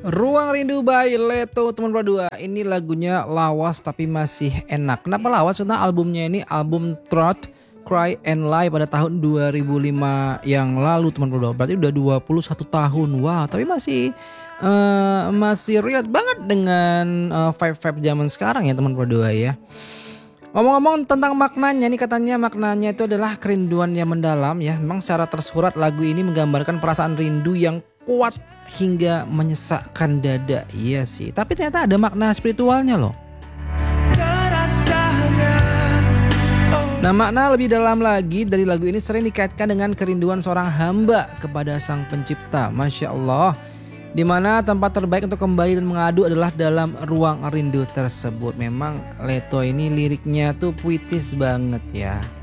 Ruang Rindu by Leto teman berdua. Ini lagunya lawas tapi masih enak. Kenapa lawas? Karena albumnya ini album Trot, Cry and Lie pada tahun 2005 yang lalu teman berdua. Berarti udah 21 tahun. Wow, tapi masih relate banget dengan vibe-vibe zaman sekarang ya teman berdua ya. Ngomong-ngomong tentang maknanya nih, katanya maknanya itu adalah kerinduan yang mendalam ya. Memang secara tersurat lagu ini menggambarkan perasaan rindu yang kuat hingga menyesakkan dada. Iya sih, tapi ternyata ada makna spiritualnya loh. Nah, makna lebih dalam lagi dari lagu ini sering dikaitkan dengan kerinduan seorang hamba kepada sang pencipta. Masya Allah, dimana tempat terbaik untuk kembali dan mengadu adalah dalam ruang rindu tersebut. Memang Leto ini liriknya tuh puitis banget ya.